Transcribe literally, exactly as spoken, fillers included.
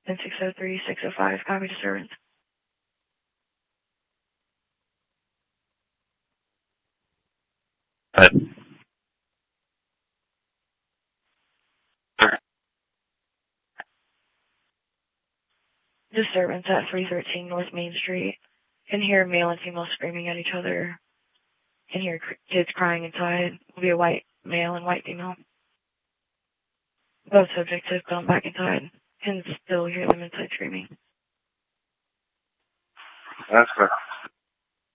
and six oh three, six oh five, copy disturbance. Uh, Disturbance at three thirteen North Main Street. Can hear male and female screaming at each other. Can hear kids crying inside. Will be a white male and white female. Both subjects have gone back inside. Can still hear them inside screaming. That's correct.